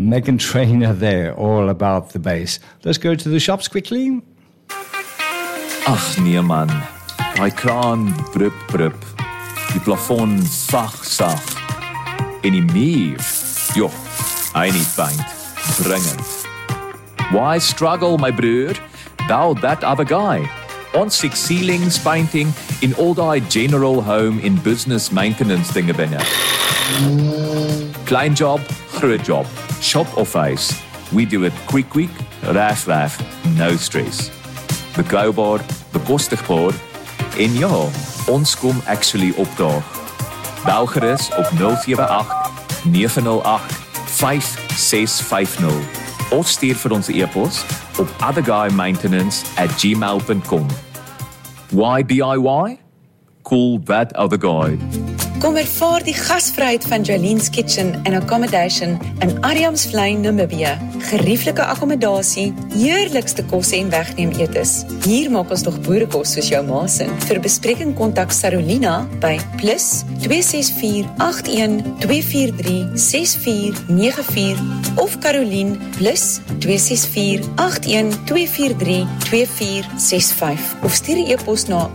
Meghan Trainor there, all about the bass. Let's go to the shops quickly. Ach nee man, die kraan brup brup, die plafon sag, en die muur, joh, hy nie paint, dringend. Why struggle, my broer? Thou that other guy. Ons six ceilings painting in all die general home in business maintenance dinge binne. Klein job, groot job, shop of face. We do it quick, raf, no stress. Betrouwbaar, bekostigbaar en ja, ons kom actually opdaag. Bel gerus op 078 908 5650 of stuur vir ons e-pos op otherguymaintenance@gmail.com. Why DIY? Cool that other guy. Kom ervaar die gasvryheid van Jolene's Kitchen and Accommodation in Adamsvlei, Namibië. Gerieflike akkommodasie, heerlikste kosse en wegneem etes. Hier maak ons nog boerekos soos jou maasin. Vir bespreking kontak Sarolina by +264 81 243 6494 of Caroline +264 81 243 2465 of stuur 'n e-pos na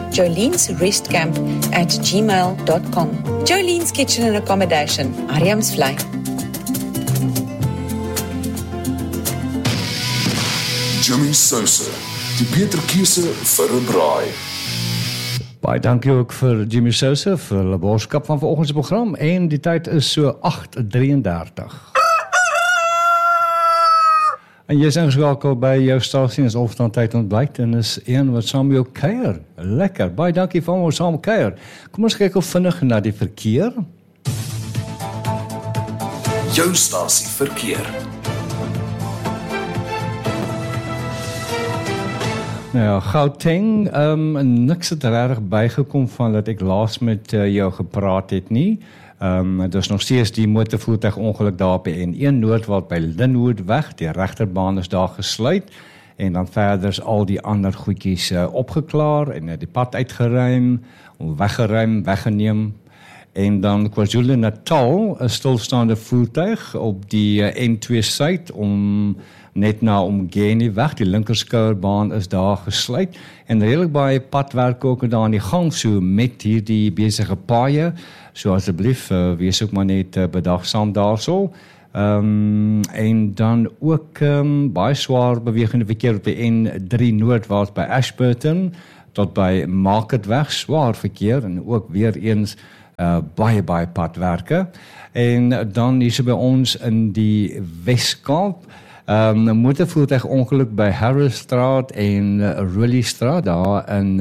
jolenesrestcamp@gmail.com. Jolene's Kitchen and Accommodation, Adamsvlei. Jimmy Sousa, die beter keuse vir 'n braai. Baie dankie ook vir Jimmy Sousa vir die boodskap van vanoggend se program en die tyd is so 8:33. En jy is ingeskakel by jou stasie, is Opstand Tyd Ontbyt en is een wat saam met jou kuier. Lekker, baie dankie vir ons saam kuier. Kom ons kyk of vinnig na die verkeer. Jou stasie verkeer. Nou ja, Gauteng, niks het regtig bygekom van dat ek laas met jou gepraat het nie. Dit is nog steeds die motorvoertuig ongeluk daar op die N1 Noordwald by Linwood weg, die regterbaan is daar gesluit, en dan verder is al die ander goedjies opgeklaar, en die pad uitgeruim, weggeneem, en dan KwaZulu-Natal, 'n stilstaande voertuig op die N2 Suid, net na Umgeni weg, die linkerskouerbaan is daar gesluit, en redelik baie padwerk ook daar aan die gang, so met hierdie besige paaie, so asseblief, wees ook maar net bedagsaam daarso. En dan ook baie swaar bewegende verkeer op die N3 Noordwald by Ashburton, tot by Marketweg, swaar verkeer, en ook weer eens baie padwerke. En dan is by ons in die Weskaap, 'n motorvoertuig ongeluk by Harrisstraat en Rowleystraat daar in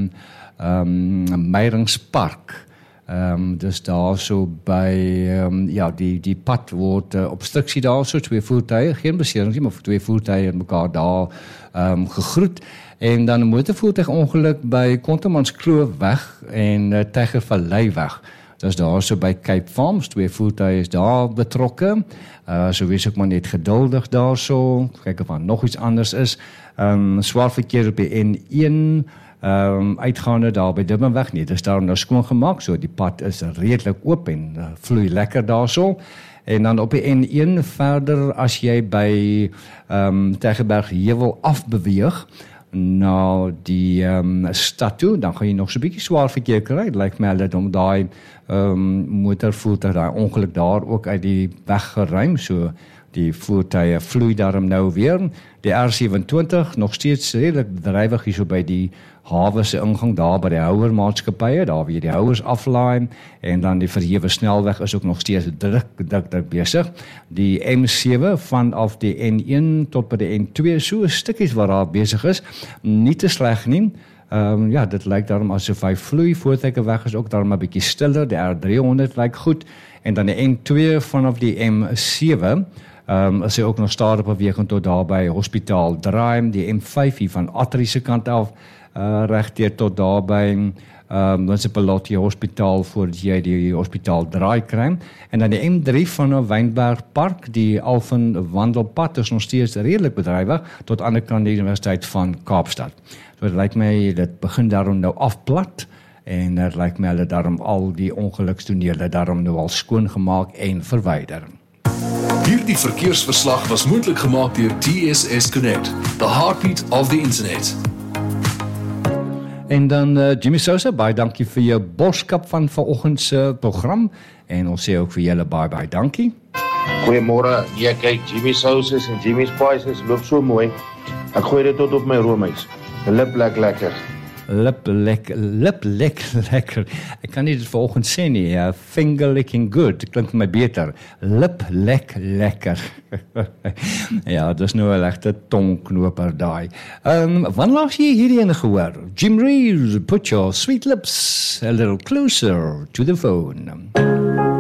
Meyringspark. Dus daar so by die pad word obstruksie daar so, twee voertuie, geen beserings nie, maar twee voertuie in mekaar daar gegroet. En dan 'n motorvoertuig ongeluk by Kontermanskloof-weg en Tygervalleiweg. Dus daar so by Cape Farms, twee voertuie is daar betrokke. So wees ook maar net geduldig daar so, kyk of daar nog iets anders is. Swaar verkeer op die N1, uitgaande daar by Durbanweg nie, dis daar nou skoongemaak, so die pad is redelik oop en vloei lekker daar so. En dan op die N1 verder, as jy by Tygerberg Heuwel afbeweeg, na die stad toe, dan gaan jy nog so 'n bietjie swaar verkeer kry. Dit lyk my hulle het om daai motorvoertuig, daai ongeluk daar ook uit die weg geruim, so die voertuie vloei daarom nou weer. Die R27 nog steeds redelik bedrywig hier so by die hawe se ingang daar by die houermaatskappye, daar waar jy die houers aflaai, en dan die verhewe snelweg is ook nog steeds druk besig. Die M7 vanaf die N1 tot by die N2, so stukkies waar daar besig is, nie te sleg nie. Dit lyk daarom asof hy vloei, voertuigeweg is ook daarom 'n bietjie stiller, die R300 lyk goed, en dan die N2 vanaf die M7, is hy ook nog stadig bewegend tot daar by Hospitaal Draai, die M5 hier van Atri se kant af, regdeur tot daar by Municipality Hospitaal voordat jy die Hospitaal Draai kry. En dan die M3 van Wynberg Park, die Alphen wandelpad is nog steeds redelik bedrywig tot aan die kant die Universiteit van Kaapstad. So dit lyk my, dit begin daarom nou afplat, en dit lyk my hulle daarom al die ongelukstonele daarom nou al skoongemaak en verwyder. Hierdie verkeersverslag was moontlik gemaak deur TSS Connect, the heartbeat of the internet. En dan Jimmy Sousa, baie dankie vir jou boskap van vanoggend se program en ons sê ook vir julle baie dankie. Goeiemôre. Ja, kyk, Jimmy Sauces en Jimmy Spices loop so mooi. Ek gooi dit tot op my roomys. Lip lekker. Lip lekker. Ek kan nie dit vanoggend sê nie. Finger licking good. Klink vir my beter. Lip lekker. Ja, dis nou 'n regte tongknoper daai. Wanneer laas jy hierdie ene gehoor? Jim Reeves, put your sweet lips a little closer to the phone.